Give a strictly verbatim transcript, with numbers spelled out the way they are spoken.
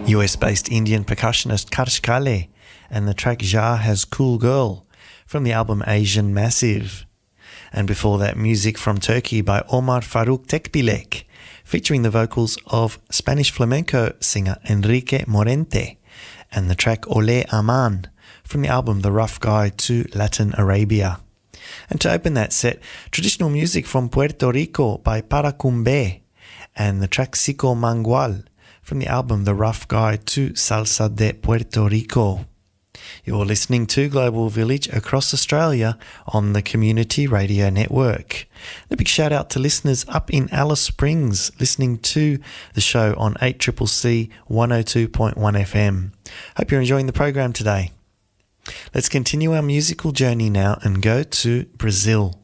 U S-based Indian percussionist Karsh Kale and the track Ja Has Cool Girl from the album Asian Massive. And before that, music from Turkey by Omar Faruk Tekbilek, featuring the vocals of Spanish flamenco singer Enrique Morente, and the track Ole Aman from the album The Rough Guide to Latin Arabia. And to open that set, traditional music from Puerto Rico by Paracumbe, and the track Sico Mangual from the album The Rough Guide to Salsa de Puerto Rico. You're listening to Global Village across Australia on the Community Radio Network. And a big shout out to listeners up in Alice Springs listening to the show on eight C C C one oh two point one F M. Hope you're enjoying the program today. Let's continue our musical journey now and go to Brazil.